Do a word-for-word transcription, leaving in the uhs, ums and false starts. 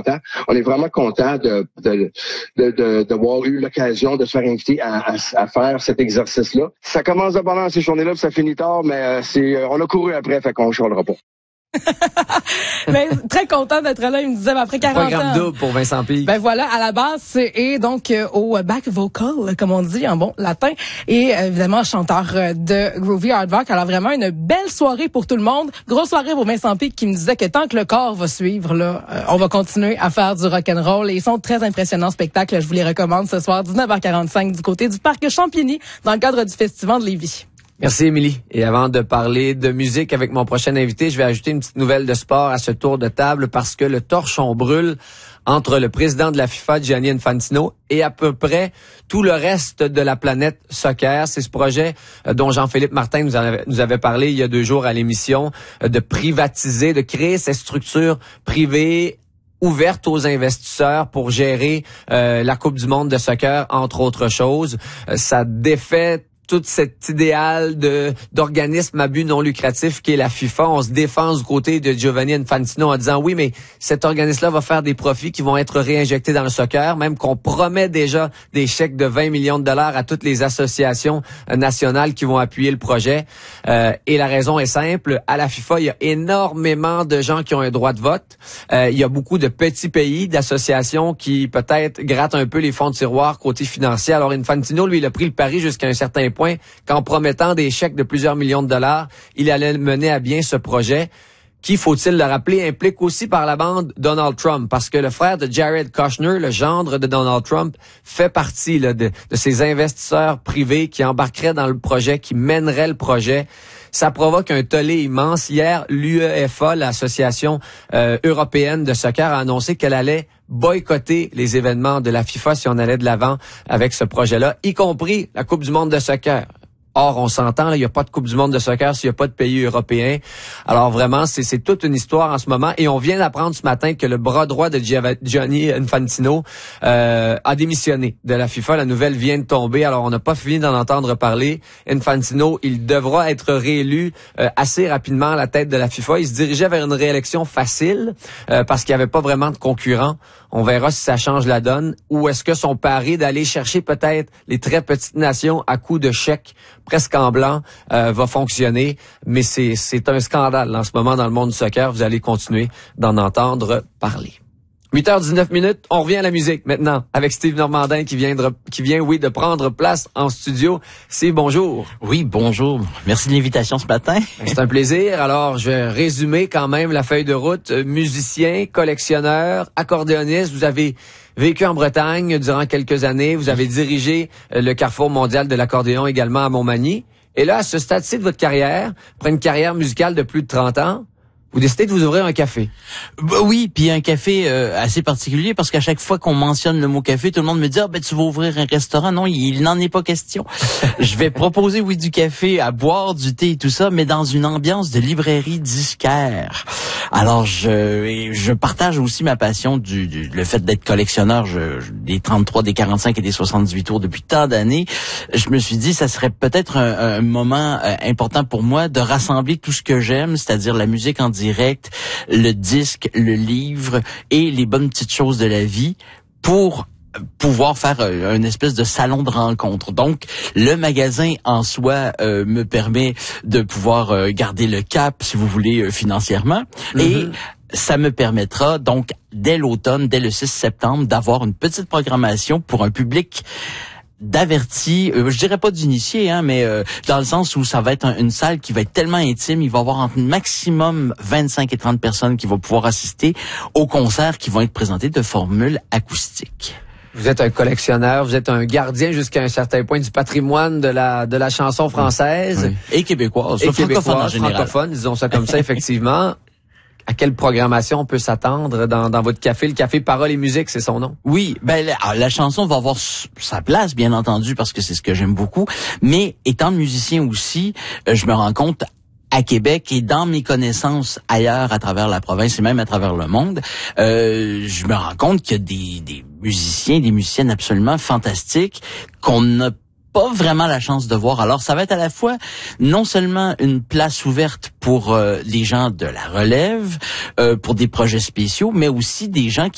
content. On est vraiment content de de de, de d'avoir eu l'occasion de se faire inviter à, à, à faire cet exercice-là. Ça commence de pendant ces journées-là, puis ça finit tard, mais c'est on a couru après, fait qu'on ne chialera pas. Mais très content d'être là. Il me disait, après quarante Programme ans. double pour Vincent Pigues. Ben voilà, à la base, et donc euh, au back vocal, comme on dit en bon latin, et euh, évidemment chanteur euh, de Groovy Aardvark. Alors vraiment une belle soirée pour tout le monde. Grosse soirée pour Vincent Pigues qui me disait que tant que le corps va suivre, là, euh, on va continuer à faire du rock'n'roll. Et ils sont très impressionnants spectacles. Je vous les recommande ce soir, dix-neuf heures quarante-cinq du côté du parc Champigny, dans le cadre du Festival de Lévis. Merci, Émilie. Et avant de parler de musique avec mon prochain invité, je vais ajouter une petite nouvelle de sport à ce tour de table parce que le torchon brûle entre le président de la FIFA, Gianni Infantino, et à peu près tout le reste de la planète soccer. C'est ce projet dont Jean-Philippe Martin nous avait, nous avait parlé il y a deux jours à l'émission, de privatiser, de créer ces structures privées ouverte aux investisseurs pour gérer euh, la Coupe du monde de soccer, entre autres choses. Euh, ça défait tout cet idéal de d'organisme à but non lucratif qui est la FIFA. On se défend du côté de Gianni Infantino en disant oui, mais cet organisme-là va faire des profits qui vont être réinjectés dans le soccer, même qu'on promet déjà des chèques de vingt millions de dollars à toutes les associations nationales qui vont appuyer le projet. Euh, et la raison est simple, à la FIFA, il y a énormément de gens qui ont un droit de vote. Euh, il y a beaucoup de petits pays, d'associations qui peut-être grattent un peu les fonds de tiroir côté financier. Alors Infantino, lui, il a pris le pari jusqu'à un certain point qu'en promettant des chèques de plusieurs millions de dollars, il allait mener à bien ce projet qui, faut-il le rappeler, implique aussi par la bande Donald Trump, parce que le frère de Jared Kushner, le gendre de Donald Trump, fait partie là, de, de ces investisseurs privés qui embarqueraient dans le projet, qui mèneraient le projet. Ça provoque un tollé immense. Hier, l'UEFA, l'association euh, européenne de soccer, a annoncé qu'elle allait boycotter les événements de la FIFA si on allait de l'avant avec ce projet-là, y compris la Coupe du monde de soccer. Or, on s'entend, il n'y a pas de Coupe du monde de soccer s'il n'y a pas de pays européen. Alors vraiment, c'est, c'est toute une histoire en ce moment. Et on vient d'apprendre ce matin que le bras droit de Gianni Infantino euh, a démissionné de la FIFA. La nouvelle vient de tomber, alors on n'a pas fini d'en entendre parler. Infantino, il devra être réélu euh, assez rapidement à la tête de la FIFA. Il se dirigeait vers une réélection facile euh, parce qu'il n'y avait pas vraiment de concurrents. On verra si ça change la donne. Ou est-ce que son pari d'aller chercher peut-être les très petites nations à coups de chèques presque en blanc euh, va fonctionner. Mais c'est, c'est un scandale en ce moment dans le monde du soccer. Vous allez continuer d'en entendre parler. huit heures dix-neuf minutes, on revient à la musique maintenant avec Steve Normandin qui vient, de, qui vient oui, de prendre place en studio. Steve, bonjour. Oui, bonjour. Merci de l'invitation ce matin. C'est un plaisir. Alors, je vais résumer quand même la feuille de route. Musicien, collectionneur, accordéoniste, vous avez vécu en Bretagne durant quelques années. Vous avez dirigé le Carrefour mondial de l'accordéon également à Montmagny. Et là, à ce stade-ci de votre carrière, après une carrière musicale de plus de trente ans, vous décidez de vous ouvrir un café. Bah oui, puis un café euh, assez particulier parce qu'à chaque fois qu'on mentionne le mot café, tout le monde me dit ah ben tu vas ouvrir un restaurant. Non, il, il n'en est pas question. Je vais proposer oui du café, à boire du thé et tout ça, mais dans une ambiance de librairie disquaire. Alors je je partage aussi ma passion du, du le fait d'être collectionneur je, je, des trente-trois, des quarante-cinq et des soixante-dix tours depuis tant d'années. Je me suis dit ça serait peut-être un, un moment euh, important pour moi de rassembler tout ce que j'aime, c'est-à-dire la musique en direct, le disque, le livre et les bonnes petites choses de la vie pour pouvoir faire euh, une espèce de salon de rencontre. Donc, le magasin en soi euh, me permet de pouvoir euh, garder le cap, si vous voulez, euh, financièrement. Mm-hmm. Et ça me permettra donc, dès l'automne, dès le six septembre, d'avoir une petite programmation pour un public d'avertis, euh, je dirais pas d'initiés, hein, mais euh, dans le sens où ça va être un, une salle qui va être tellement intime, il va y avoir entre maximum vingt-cinq et trente personnes qui vont pouvoir assister aux concerts qui vont être présentés de formules acoustiques. Vous êtes un collectionneur, vous êtes un gardien jusqu'à un certain point du patrimoine de la de la chanson française. Oui. Et québécoise, et francophone québécoise, en général. francophone, disons ça comme ça, effectivement. À quelle programmation on peut s'attendre dans, dans votre café? Le café Paroles et Musique, c'est son nom. Oui, ben la, la chanson va avoir sa place, bien entendu, parce que c'est ce que j'aime beaucoup. Mais étant musicien aussi, euh, je me rends compte à Québec et dans mes connaissances ailleurs à travers la province et même à travers le monde, euh, je me rends compte qu'il y a des, des musiciens, des musiciennes absolument fantastiques qu'on n'a pas vraiment la chance de voir. Alors, ça va être à la fois non seulement une place ouverte pour euh, les gens de la relève, euh, pour des projets spéciaux, mais aussi des gens qui